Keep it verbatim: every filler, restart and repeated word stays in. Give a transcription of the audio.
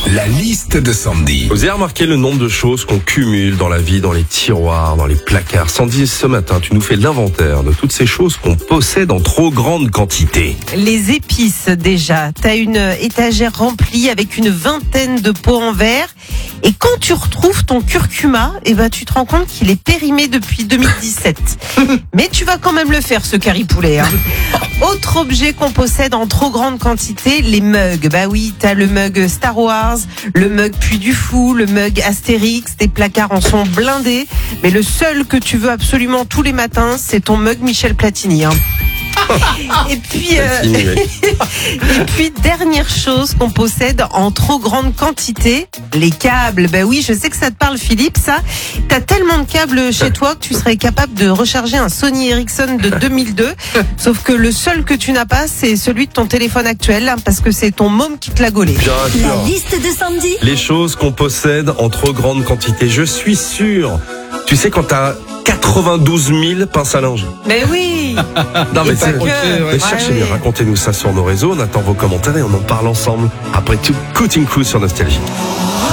La liste de Sandy. Vous avez remarqué le nombre de choses qu'on cumule dans la vie, dans les tiroirs, dans les placards. Sandy, ce matin, tu nous fais l'inventaire de toutes ces choses qu'on possède en trop grande quantité. Les épices, déjà. T'as une étagère remplie avec une vingtaine de pots en verre. Et quand tu retrouves ton curcuma, eh ben, tu te rends compte qu'il est périmé depuis deux mille dix-sept. Mais tu vas quand même le faire, ce curry poulet. Hein. Autre objet qu'on possède en trop grande quantité, les mugs. Bah oui, t'as le mug Star Wars, le mug Puy du Fou, le mug Astérix. Tes placards en sont blindés. Mais le seul que tu veux absolument tous les matins, c'est ton mug Michel Platini. Hein. Et puis, euh, et puis dernière chose qu'on possède en trop grande quantité, les câbles. Ben oui, je sais que ça te parle, Philippe. Ça, t'as tellement de câbles chez toi que tu serais capable de recharger un Sony Ericsson de deux mille deux. Sauf que le seul que tu n'as pas, c'est celui de ton téléphone actuel, hein, parce que c'est ton môme qui te l'a gaulé. La liste de Sandy. Les choses qu'on possède en trop grande quantité. Je suis sûr. Tu sais quand t'as quatre-vingt-douze mille pinces à linge. Mais oui. Non mais c'est que- mais cherchez-les, Ouais, oui. racontez-nous ça sur nos réseaux. On attend vos commentaires et on en parle ensemble après tout Cutting Crew sur Nostalgie.